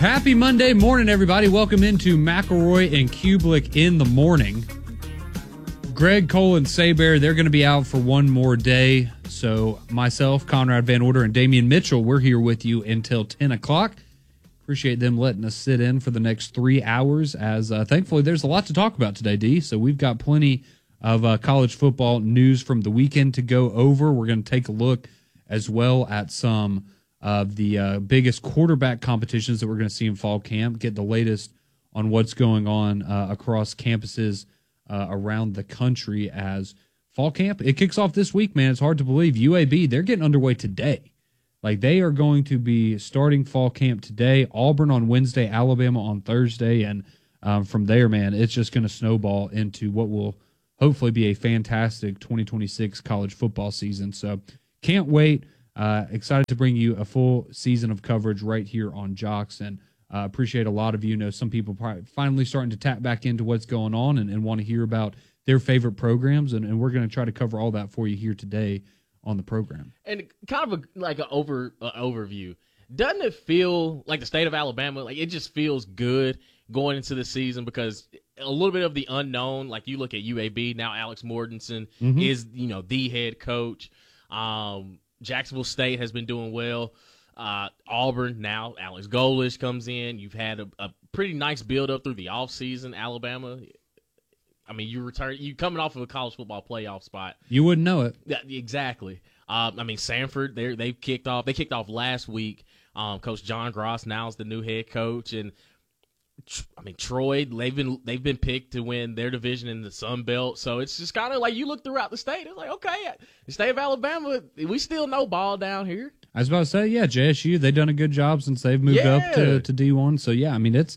Happy Monday morning, everybody. Welcome into McElroy and Kublik in the morning. Greg, Cole, and Saber, they're going to be out for one more day. So myself, Conrad Van Order, and Damian Mitchell, we're here with you until 10 o'clock. Appreciate them letting us sit in for the next 3 hours, as thankfully there's a lot to talk about today, D. So we've got plenty of college football news from the weekend to go over. We're going to take a look as well at some of the biggest quarterback competitions that we're going to see in fall camp, get the latest on what's going on across campuses around the country as fall camp. It kicks off this week, man. It's hard to believe. UAB, they're getting underway today. Like, they are going to be starting fall camp today. Auburn on Wednesday, Alabama on Thursday, and from there, man, it's just going to snowball into what will hopefully be a fantastic 2026 college football season. So can't wait. Excited to bring you a full season of coverage right here on Jocks, and appreciate a lot of you. Know some people probably finally starting to tap back into what's going on and want to hear about their favorite programs, and we're going to try to cover all that for you here today on the program. And kind of like an overview, doesn't it feel like the state of Alabama, like it just feels good going into the season because a little bit of the unknown, like you look at UAB, now Alex Mortensen is, the head coach. Jacksonville State has been doing well. Auburn, now Alex Golesh comes in. You've had a pretty nice build-up through the offseason. Alabama, I mean, you coming off of a college football playoff spot. You wouldn't know it. Yeah, exactly. Sanford, they've kicked off. They kicked off last week. Coach John Gross now is the new head coach, and Troy, they've been picked to win their division in the Sun Belt. So it's just kind of like you look throughout the state. It's like, okay, the state of Alabama, we still know ball down here. I was about to say, yeah, JSU, they've done a good job since they've moved up to D1. So yeah, I mean, it's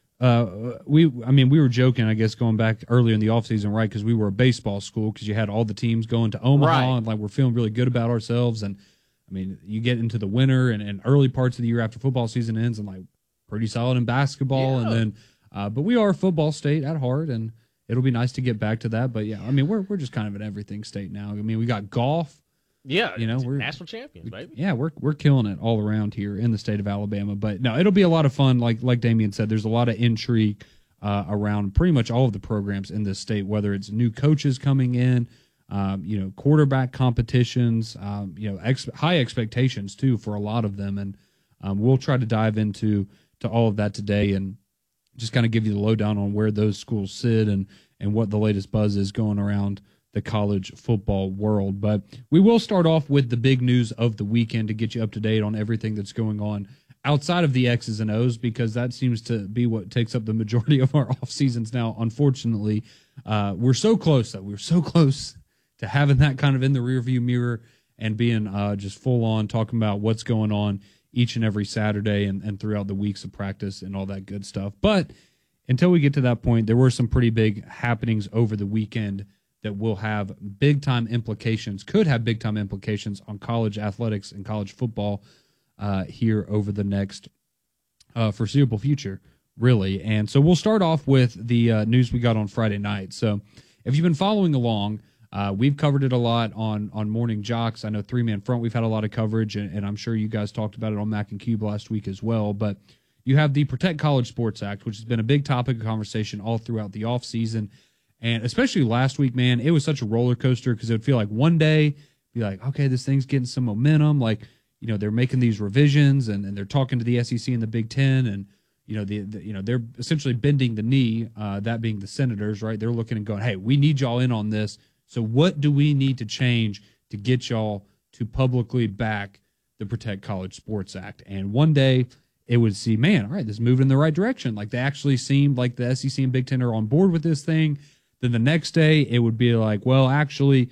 we were joking, I guess, going back earlier in the offseason, right? Because we were a baseball school because you had all the teams going to Omaha, right, and like we're feeling really good about ourselves. And I mean, you get into the winter and early parts of the year after football season ends, and like pretty solid in basketball, and then but we are a football state at heart, and it'll be nice to get back to that. But yeah, I mean, we're just kind of an everything state now. I mean, we got golf. Yeah, we're national champions, baby. Yeah, we're killing it all around here in the state of Alabama. But no, it'll be a lot of fun. Like Damian said, there's a lot of intrigue around pretty much all of the programs in this state, whether it's new coaches coming in, quarterback competitions, high expectations too for a lot of them, and we'll try to dive into all of that today and just kind of give you the lowdown on where those schools sit and what the latest buzz is going around the college football world. But we will start off with the big news of the weekend to get you up to date on everything that's going on outside of the X's and O's, because that seems to be what takes up the majority of our off seasons now. Unfortunately, we're so close to having that kind of in the rearview mirror and being just full on talking about what's going on each and every Saturday and throughout the weeks of practice and all that good stuff. But until we get to that point, there were some pretty big happenings over the weekend that will have big-time implications, could have big-time implications on college athletics and college football here over the next foreseeable future, really. And so we'll start off with the news we got on Friday night. So if you've been following along, we've covered it a lot on Morning Jocks. I know Three-Man Front, we've had a lot of coverage, and I'm sure you guys talked about it on Mac and Cube last week as well. But you have the Protect College Sports Act, which has been a big topic of conversation all throughout the offseason. And especially last week, man, it was such a roller coaster because it would feel like one day, be like, okay, this thing's getting some momentum. Like, they're making these revisions and they're talking to the SEC and the Big Ten, and they're essentially bending the knee. That being the Senators, right? They're looking and going, hey, we need y'all in on this. So what do we need to change to get y'all to publicly back the Protect College Sports Act? And one day it would see, man, all right, this is moving in the right direction. Like, they actually seemed like the SEC and Big Ten are on board with this thing. Then the next day it would be like, well, actually,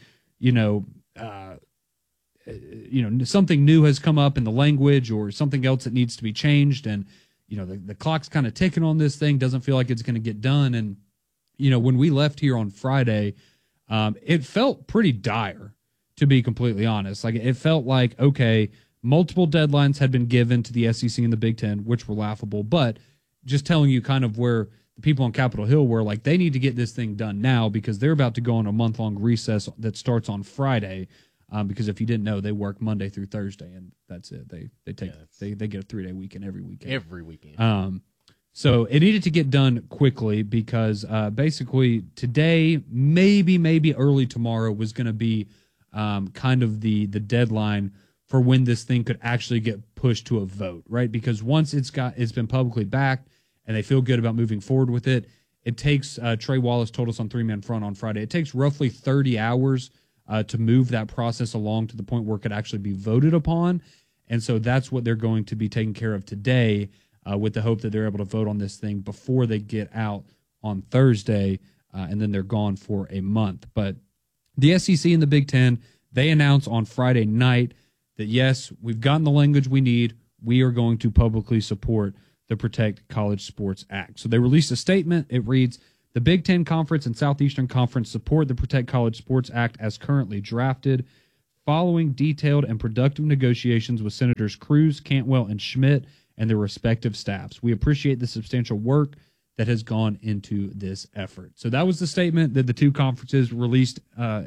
something new has come up in the language or something else that needs to be changed. And, the clock's kind of ticking on this thing, doesn't feel like it's going to get done. And, when we left here on Friday, it felt pretty dire, to be completely honest. Like, it felt like, okay, multiple deadlines had been given to the SEC and the Big Ten, which were laughable, but just telling you kind of where the people on Capitol Hill were, like, they need to get this thing done now because they're about to go on a month-long recess that starts on Friday. because if you didn't know, they work Monday through Thursday, and that's it. They get a 3-day weekend every weekend. Every weekend. So it needed to get done quickly because basically today, maybe early tomorrow was going to be kind of the deadline for when this thing could actually get pushed to a vote, right? Because once it's been publicly backed and they feel good about moving forward with it, it takes Trey Wallace told us on 3-Man Front on Friday. It takes roughly 30 hours to move that process along to the point where it could actually be voted upon. And so that's what they're going to be taking care of today with the hope that they're able to vote on this thing before they get out on Thursday, and then they're gone for a month. But the SEC and the Big Ten, they announced on Friday night that, yes, we've gotten the language we need. We are going to publicly support the Protect College Sports Act. So they released a statement. It reads, the Big Ten Conference and Southeastern Conference support the Protect College Sports Act as currently drafted. Following detailed and productive negotiations with Senators Cruz, Cantwell, and Schmidt and their respective staffs, we appreciate the substantial work that has gone into this effort. So that was the statement that the two conferences released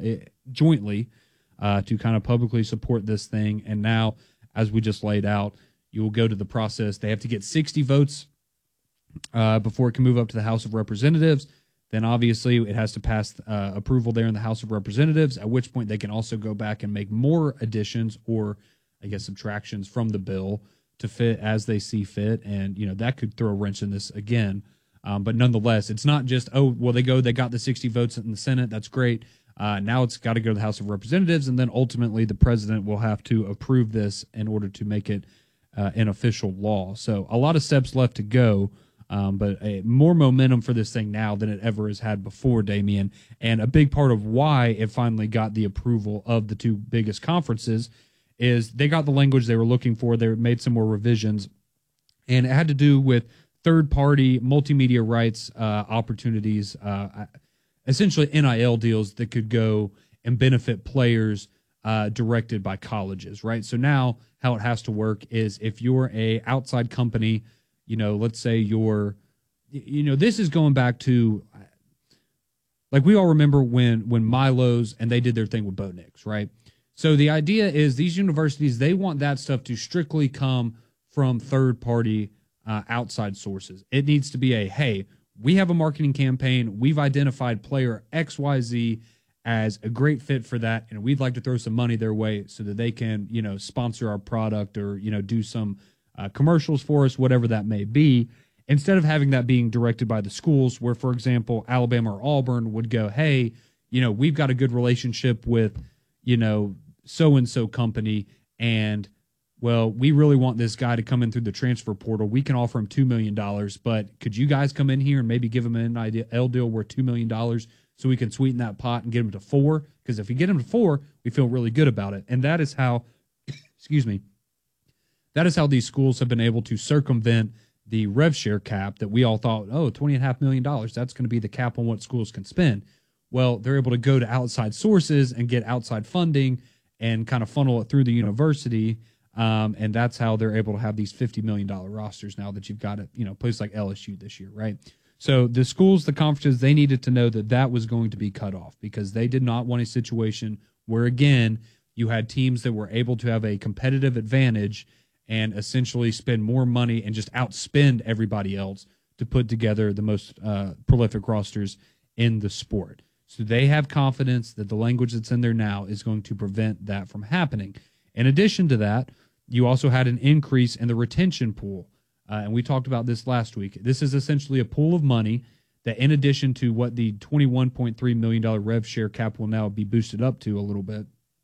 jointly to kind of publicly support this thing. And now, as we just laid out, you will go to the process. They have to get 60 votes before it can move up to the House of Representatives. Then obviously it has to pass approval there in the House of Representatives, at which point they can also go back and make more additions or, I guess, subtractions from the bill to fit as they see fit. And, that could throw a wrench in this again. But nonetheless, it's not just, they got the 60 votes in the Senate. That's great. Now it's got to go to the House of Representatives, and then ultimately the president will have to approve this in order to make it an official law. So a lot of steps left to go. But more momentum for this thing now than it ever has had before, Damian. And a big part of why it finally got the approval of the two biggest conferences is they got the language they were looking for. They made some more revisions, and it had to do with third-party multimedia rights opportunities, essentially NIL deals that could go and benefit players directed by colleges, right? So now how it has to work is if you're a outside company, let's say this is going back to, like, we all remember when Milo's and they did their thing with Bo Nix, right? So the idea is these universities, they want that stuff to strictly come from third-party outside sources. It needs to be hey, we have a marketing campaign. We've identified player XYZ as a great fit for that, and we'd like to throw some money their way so that they can, sponsor our product or, do some commercials for us, whatever that may be, instead of having that being directed by the schools where, for example, Alabama or Auburn would go, hey, we've got a good relationship with, so-and-so company, and, well, we really want this guy to come in through the transfer portal. We can offer him $2 million, but could you guys come in here and maybe give him an NIL deal worth $2 million so we can sweeten that pot and get him to 4? Because if we get him to 4, we feel really good about it. And that is how, that is how these schools have been able to circumvent the rev share cap that we all thought, $20.5 million, that's going to be the cap on what schools can spend. Well, they're able to go to outside sources and get outside funding and kind of funnel it through the university. And that's how they're able to have these $50 million rosters now that you've got at, places like LSU this year, right? So the schools, the conferences, they needed to know that was going to be cut off because they did not want a situation where, again, you had teams that were able to have a competitive advantage and essentially spend more money and just outspend everybody else to put together the most prolific rosters in the sport. So they have confidence that the language that's in there now is going to prevent that from happening. In addition to that, you also had an increase in the retention pool. And we talked about this last week. This is essentially a pool of money that, in addition to what the $21.3 million rev share cap will now be boosted up to a little bit,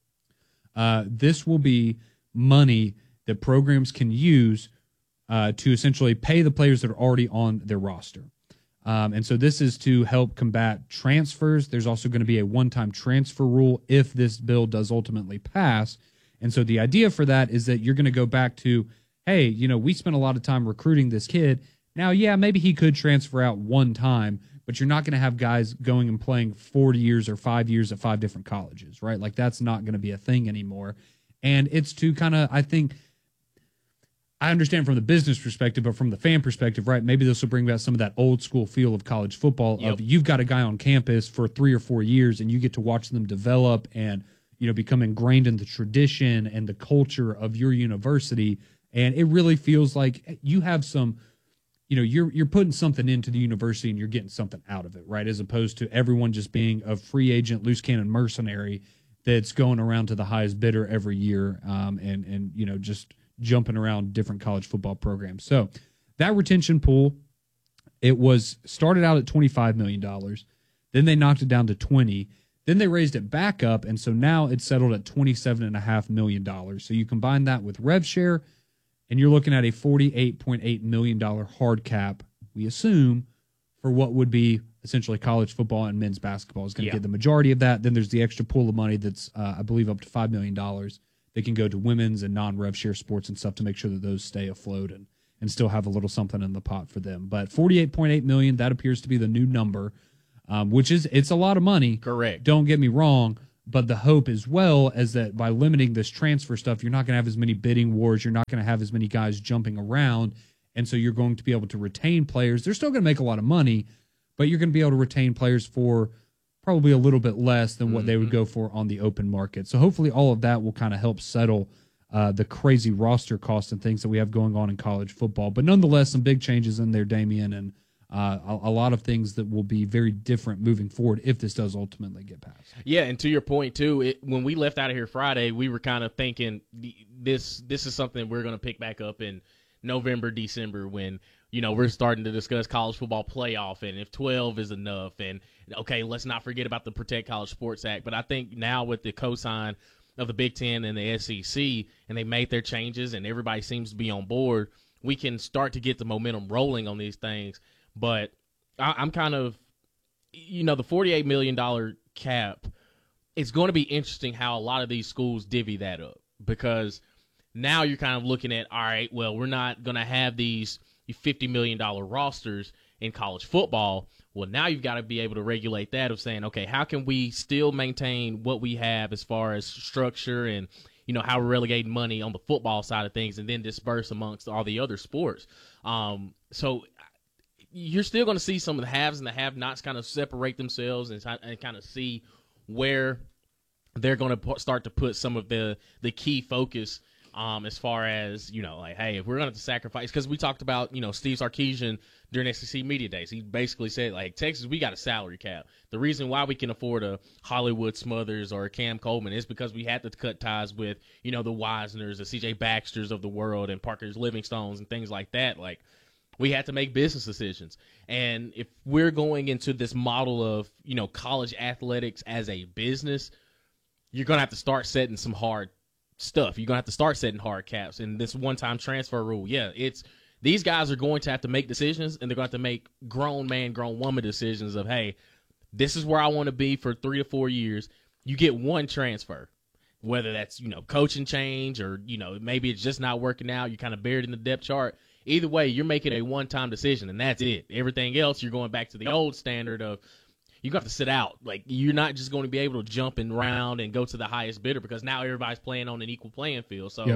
this will be money that programs can use to essentially pay the players that are already on their roster. And so this is to help combat transfers. There's also going to be a one-time transfer rule if this bill does ultimately pass. And so the idea for that is that you're going to go back to, hey, we spent a lot of time recruiting this kid. Now, yeah, maybe he could transfer out one time, but you're not going to have guys going and playing 4 years or 5 years at 5 different colleges, right? Like, that's not going to be a thing anymore. And it's to kind of, I understand from the business perspective, but from the fan perspective, right, maybe this will bring back some of that old school feel of college football. Yep. Of you've got a guy on campus for 3 or 4 years and you get to watch them develop and, become ingrained in the tradition and the culture of your university. And it really feels like you have some, you're putting something into the university and you're getting something out of it, right? As opposed to everyone just being a free agent, loose cannon mercenary that's going around to the highest bidder every year, and just jumping around different college football programs. So that retention pool, it was started out at $25 million. Then they knocked it down to 20. Then they raised it back up, and so now it's settled at $27.5 million. So you combine that with rev share, and you're looking at a $48.8 million hard cap, we assume, for what would be essentially college football and men's basketball is going to get the majority of that. Then there's the extra pool of money that's, I believe, up to $5 million that can go to women's and non-rev share sports and stuff to make sure that those stay afloat and still have a little something in the pot for them. But $48.8 million, that appears to be the new number, which is, it's a lot of money. Correct. Don't get me wrong. But the hope as well is that by limiting this transfer stuff, you're not going to have as many bidding wars. You're not going to have as many guys jumping around. And so you're going to be able to retain players. They're still going to make a lot of money, but you're going to be able to retain players for probably a little bit less than what they would go for on the open market. So hopefully all of that will kind of help settle the crazy roster costs and things that we have going on in college football. But nonetheless, some big changes in there, Damian, and a lot of things that will be very different moving forward if this does ultimately get passed. Yeah, and to your point, too, when we left out of here Friday, we were kind of thinking this is something we're going to pick back up in November, December when, we're starting to discuss college football playoff and if 12 is enough. And, okay, let's not forget about the Protect College Sports Act. But I think now with the cosign of the Big Ten and the SEC, and they made their changes and everybody seems to be on board, we can start to get the momentum rolling on these things. But I'm kind of, the $48 million cap, it's going to be interesting how a lot of these schools divvy that up, because now you're kind of looking at, all right, well, we're not going to have these $50 million rosters in college football. Well, now you've got to be able to regulate that of saying, okay, how can we still maintain what we have as far as structure and, how we're relegating money on the football side of things and then disperse amongst all the other sports. So you're still going to see some of the haves and the have-nots kind of separate themselves and kind of see where they're going to start to put some of the key focus as far as, hey, if we're going to sacrifice, because we talked about, Steve Sarkisian during SEC Media Days. He basically said, Texas, we got a salary cap. The reason why we can afford a Hollywood Smothers or a Cam Coleman is because we had to cut ties with, the Wisners, the C.J. Baxters of the world and Parker's Livingstones and things like that. We had to make business decisions. And if we're going into this model of, college athletics as a business, you're going to have to start setting some hard stuff. You're going to have to start setting hard caps. And this one-time transfer rule, these guys are going to have to make decisions, and they're going to have to make grown man, grown woman decisions of, hey, this is where I want to be for 3 to 4 years. You get one transfer, whether that's, coaching change or, maybe it's just not working out. You're kind of buried in the depth chart. Either way, you're making a one-time decision, and that's it. Everything else, you're going back to the old standard of you have to sit out. You're not just going to be able to jump and round and go to the highest bidder because now everybody's playing on an equal playing field. So,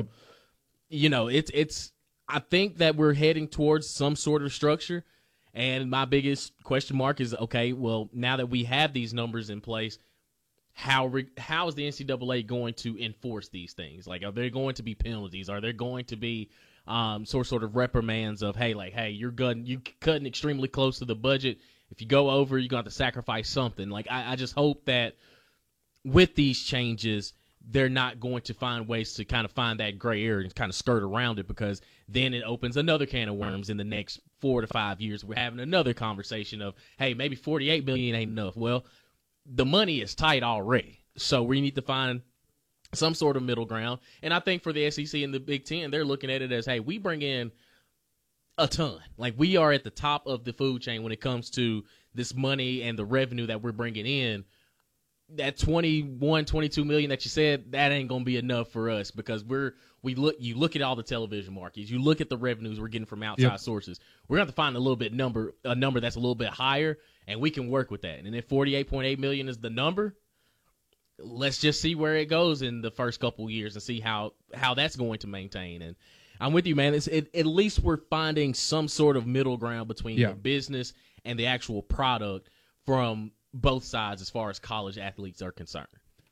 it's I think that we're heading towards some sort of structure, and my biggest question mark is, okay, well, now that we have these numbers in place, how is the NCAA going to enforce these things? Are there going to be penalties? Are there going to be sort of reprimands of, hey, you're cutting extremely close to the budget. If you go over, you're going to have to sacrifice something. I just hope that with these changes, they're not going to find ways to kind of find that gray area and kind of skirt around it, because then it opens another can of worms in the next 4 to 5 years. We're having another conversation of, hey, maybe $48 million ain't enough. Well, the money is tight already, so we need to find some sort of middle ground. And I think for the SEC and the Big Ten, they're looking at it as, hey, we bring in a ton. We are at the top of the food chain when it comes to this money and the revenue that we're bringing in. That 22 million that you said, that ain't going to be enough for us, because you look at all the television markets, you look at the revenues we're getting from outside sources. We're going to have to find a number that's a little bit higher, and we can work with that. And if 48.8 million is the number, let's just see where it goes in the first couple of years and see how that's going to maintain. And I'm with you, man. At least we're finding some sort of middle ground between the business and the actual product from both sides as far as college athletes are concerned.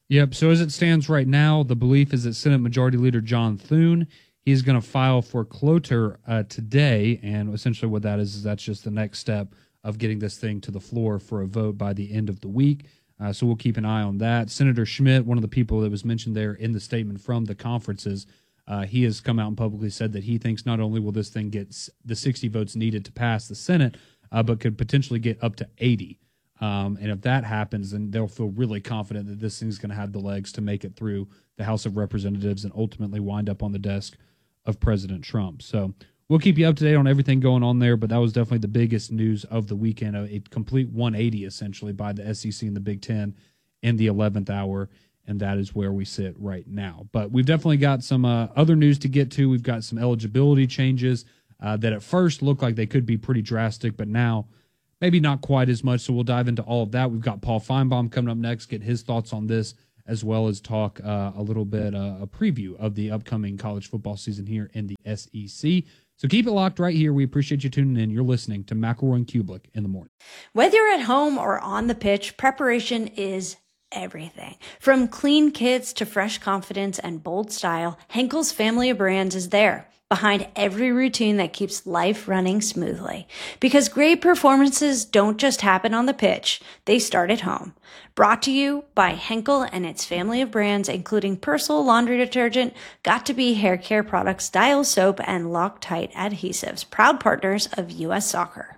Yep. So as it stands right now, the belief is that Senate Majority Leader John Thune, he's going to file for cloture today. And essentially what that is that's just the next step of getting this thing to the floor for a vote by the end of the week. So we'll keep an eye on that. Senator Schmidt, one of the people that was mentioned there in the statement from the conferences, he has come out and publicly said that he thinks not only will this thing get the 60 votes needed to pass the Senate, but could potentially get up to 80. And if that happens, then they'll feel really confident that this thing's going to have the legs to make it through the House of Representatives and ultimately wind up on the desk of President Trump. So we'll keep you up to date on everything going on there, but that was definitely the biggest news of the weekend, a complete 180 essentially by the SEC and the Big Ten in the 11th hour, and that is where we sit right now. But we've definitely got some other news to get to. We've got some eligibility changes that at first looked like they could be pretty drastic, but now maybe not quite as much, so we'll dive into all of that. We've got Paul Feinbaum coming up next, get his thoughts on this, as well as talk a little bit, a preview of the upcoming college football season here in the SEC. So keep it locked right here. We appreciate you tuning in. You're listening to McElroy and Kublik in the morning. Whether you're at home or on the pitch, preparation is everything. From clean kits to fresh confidence and bold style, Henkel's family of brands is there, behind every routine that keeps life running smoothly. Because great performances don't just happen on the pitch, they start at home. Brought to you by Henkel and its family of brands, including Persil laundry detergent, Got2b hair care products, Dial soap, and Loctite adhesives, proud partners of U.S. Soccer.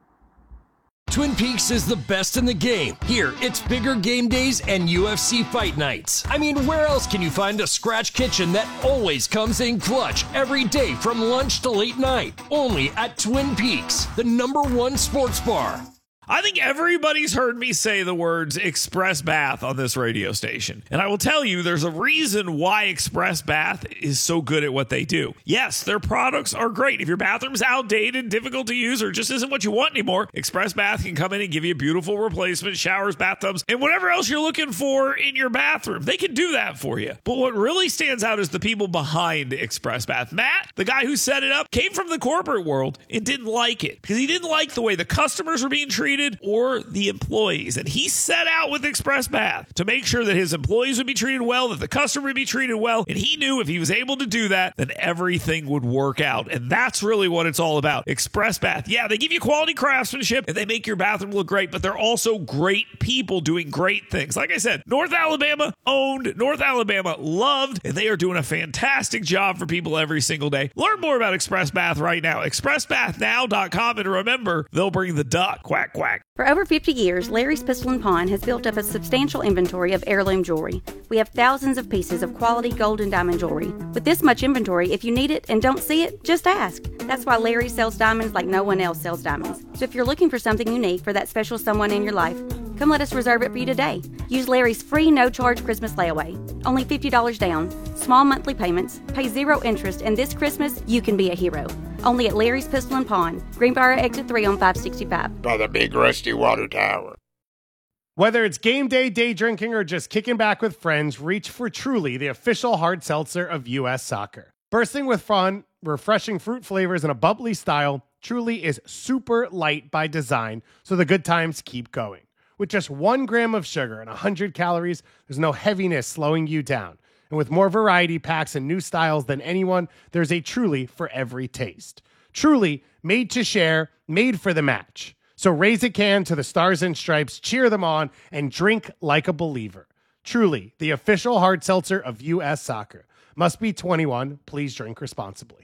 Twin Peaks is the best in the game. Here, it's bigger game days and UFC fight nights. I mean, where else can you find a scratch kitchen that always comes in clutch every day from lunch to late night? Only at Twin Peaks, the #1 sports bar. I think everybody's heard me say the words Express Bath on this radio station. And I will tell you, there's a reason why Express Bath is so good at what they do. Yes, their products are great. If your bathroom's outdated, difficult to use, or just isn't what you want anymore, Express Bath can come in and give you a beautiful replacement, showers, bathtubs, and whatever else you're looking for in your bathroom. They can do that for you. But what really stands out is the people behind Express Bath. Matt, the guy who set it up, came from the corporate world and didn't like it because he didn't like the way the customers were being treated or the employees. And he set out with Express Bath to make sure that his employees would be treated well, that the customer would be treated well. And he knew if he was able to do that, then everything would work out. And that's really what it's all about. Express Bath. Yeah, they give you quality craftsmanship and they make your bathroom look great, but they're also great people doing great things. Like I said, North Alabama owned, North Alabama loved, and they are doing a fantastic job for people every single day. Learn more about Express Bath right now. ExpressBathNow.com. And remember, they'll bring the duck. Quack, quack. For over 50 years, Larry's Pistol and Pawn has built up a substantial inventory of heirloom jewelry. We have thousands of pieces of quality gold and diamond jewelry. With this much inventory, if you need it and don't see it, just ask. That's why Larry sells diamonds like no one else sells diamonds. So if you're looking for something unique for that special someone in your life, come let us reserve it for you today. Use Larry's free no-charge Christmas layaway. Only $50 down, small monthly payments, pay 0 interest, and this Christmas, you can be a hero. Only at Larry's Pistol and Pawn, Greenbrier Exit 3 on 565. By the big rusty water tower. Whether it's game day, day drinking, or just kicking back with friends, reach for Truly, the official hard seltzer of U.S. Soccer. Bursting with fun, refreshing fruit flavors, and a bubbly style, Truly is super light by design, so the good times keep going. With just 1 gram of sugar and 100 calories, there's no heaviness slowing you down. And with more variety packs and new styles than anyone, there's a Truly for every taste. Truly, made to share, made for the match. So raise a can to the Stars and Stripes, cheer them on, and drink like a believer. Truly, the official hard seltzer of U.S. Soccer. Must be 21. Please drink responsibly.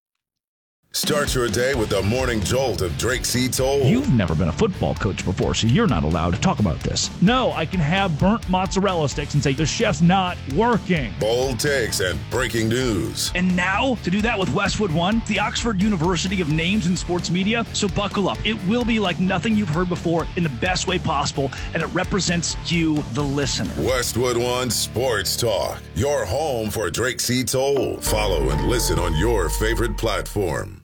Start your day with the morning jolt of Drake C. Toll. You've never been a football coach before, so you're not allowed to talk about this. No, I can have burnt mozzarella sticks and say the chef's not working. Bold takes and breaking news. And now, to do that with Westwood One, the Oxford University of names in sports media, so buckle up. It will be like nothing you've heard before in the best way possible, and it represents you, the listener. Westwood One Sports Talk, your home for Drake C. Toll. Follow and listen on your favorite platform.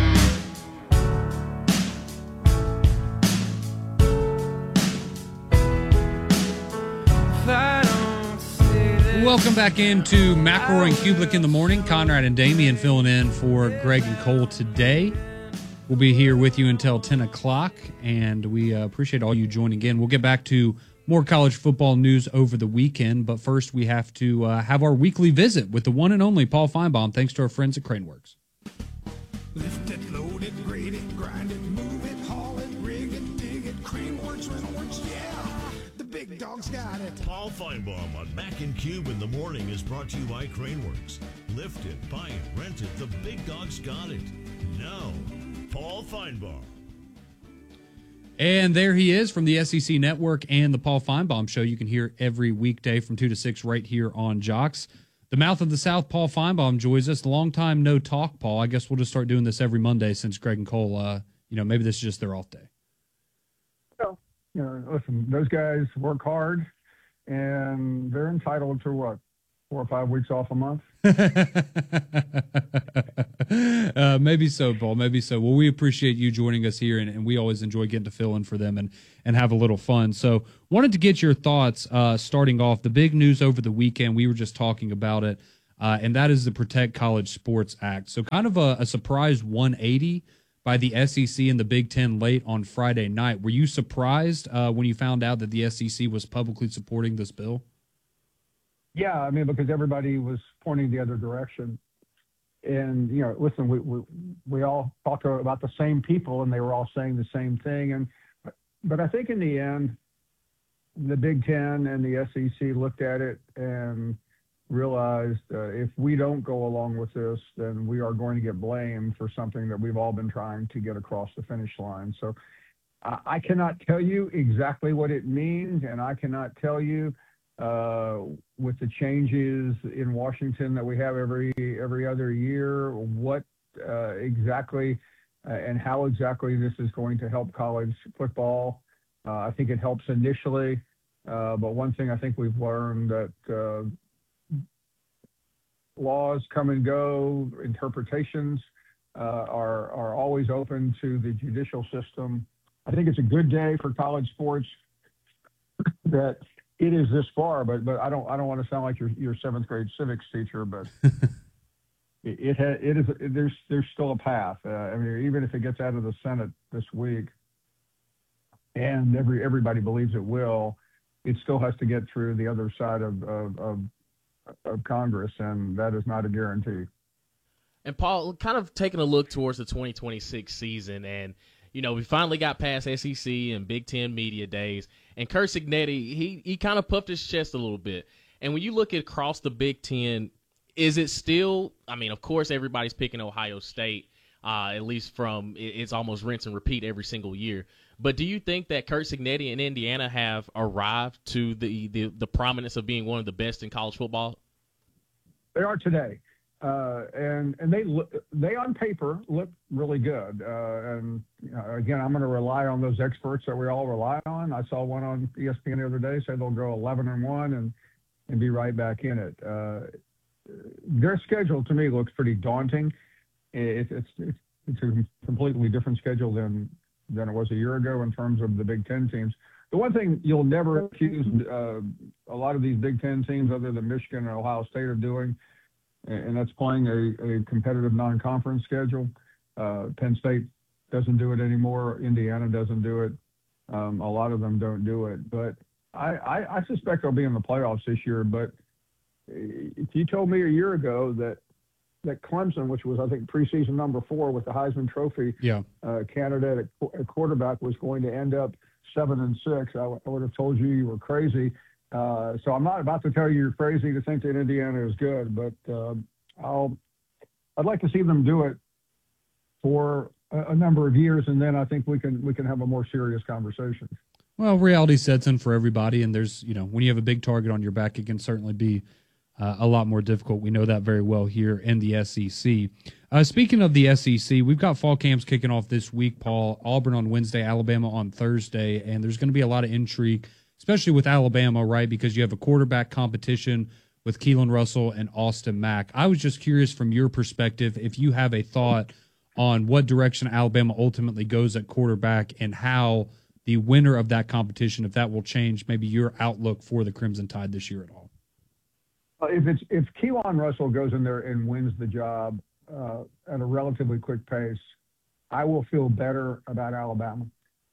Welcome back into McElroy and Kublik in the morning. Conrad and Damian filling in for Greg and Cole today. We'll be here with you until 10 o'clock, and we appreciate all you joining in. We'll get back to more college football news over the weekend. But first, we have to have our weekly visit with the one and only Paul Feinbaum, thanks to our friends at Craneworks. Lift it, load it, grade it, grind it, move it, haul it, rig it, dig it, Craneworks, Rentalworks, yeah, the big dog's got it. Paul Feinbaum on Mac and Cube in the morning is brought to you by Craneworks. Lift it, buy it, rent it, the big dog's got it. Now, Paul Feinbaum. And there he is from the SEC Network and the Paul Feinbaum Show. You can hear every weekday from 2 to 6 right here on Jocks. The mouth of the South, Paul Feinbaum, joins us. Long time no talk, Paul. I guess we'll just start doing this every Monday since Greg and Cole, maybe this is just their off day. Well, listen, those guys work hard, and they're entitled to, 4 or 5 weeks off a month? Maybe so, Paul. Maybe so. Well, we appreciate you joining us here, and we always enjoy getting to fill in for them and have a little fun. So wanted to get your thoughts starting off. The big news over the weekend, we were just talking about it, and that is the Protect College Sports Act. So kind of a surprise 180 by the SEC and the Big Ten late on Friday night. Were you surprised when you found out that the SEC was publicly supporting this bill? Yeah, I mean, because everybody was pointing the other direction. And, listen, we all talked about the same people, and they were all saying the same thing. But I think in the end, the Big Ten and the SEC looked at it and realized if we don't go along with this, then we are going to get blamed for something that we've all been trying to get across the finish line. So I cannot tell you exactly what it means, and I cannot tell you with the changes in Washington that we have every other year, what exactly and how exactly this is going to help college football. I think it helps initially, but one thing I think we've learned that laws come and go, interpretations are always open to the judicial system. I think it's a good day for college sports that it is this far, but I don't want to sound like your 7th grade civics teacher, but there's still a path. I mean, even if it gets out of the Senate this week, and everybody believes it will, it still has to get through the other side of Congress, and that is not a guarantee. And Paul, kind of taking a look towards the 2026 season, and we finally got past SEC and Big Ten media days, and Curt Cignetti, he kind of puffed his chest a little bit. And when you look at across the Big Ten, is it still, I mean, of course, everybody's picking Ohio State, at least from it's almost rinse and repeat every single year. But do you think that Curt Cignetti and Indiana have arrived to the prominence of being one of the best in college football? They are today. And they on paper look really good. And again, I'm going to rely on those experts that we all rely on. I saw one on ESPN the other day say they'll go 11-1 and be right back in it. Their schedule to me looks pretty daunting. It's a completely different schedule than it was a year ago in terms of the Big Ten teams. The one thing you'll never accuse a lot of these Big Ten teams, other than Michigan and Ohio State, are doing, and that's playing a competitive non-conference schedule. Penn State doesn't do it anymore. Indiana doesn't do it. A lot of them don't do it. But I suspect they'll be in the playoffs this year. But if you told me a year ago that Clemson, which was, I think, preseason number 4 with the Heisman Trophy candidate at quarterback, was going to end up 7-6, I would have told you were crazy. So I'm not about to tell you you're crazy to think that Indiana is good, but I'd like to see them do it for a number of years, and then I think we can have a more serious conversation. Well, reality sets in for everybody, and there's when you have a big target on your back, it can certainly be a lot more difficult. We know that very well here in the SEC. Speaking of the SEC, we've got fall camps kicking off this week, Paul. Auburn on Wednesday, Alabama on Thursday, and there's going to be a lot of intrigue, especially with Alabama, right, because you have a quarterback competition with Keelan Russell and Austin Mack. I was just curious from your perspective if you have a thought on what direction Alabama ultimately goes at quarterback and how the winner of that competition, if that will change maybe your outlook for the Crimson Tide this year at all. If Keelan Russell goes in there and wins the job at a relatively quick pace, I will feel better about Alabama.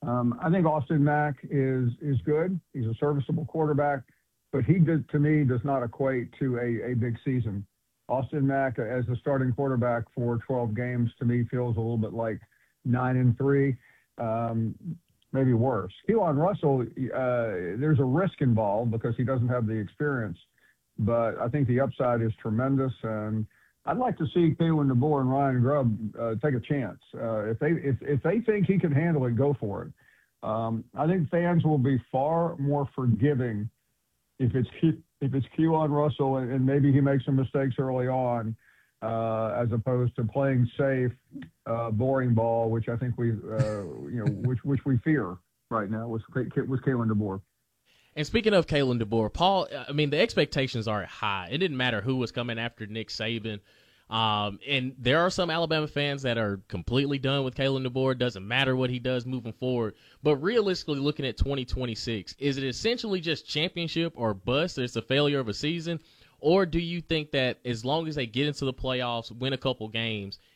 I think Austin Mack is good. He's a serviceable quarterback, but to me, does not equate to a big season. Austin Mack as a starting quarterback for 12 games to me feels a little bit like 9-3, maybe worse. Keelan Russell, there's a risk involved because he doesn't have the experience, but I think the upside is tremendous, and I'd like to see Kalen DeBoer and Ryan Grubb take a chance. If they think he can handle it, go for it. I think fans will be far more forgiving if it's Keelan Russell and maybe he makes some mistakes early on, as opposed to playing safe, boring ball, which I think which we fear right now with Kalen DeBoer. And speaking of Kalen DeBoer, Paul, I mean, the expectations are high. It didn't matter who was coming after Nick Saban. And there are some Alabama fans that are completely done with Kalen DeBoer. Doesn't matter what he does moving forward. But realistically, looking at 2026, is it essentially just championship or bust? It's a failure of a season? Or do you think that as long as they get into the playoffs, win a couple games,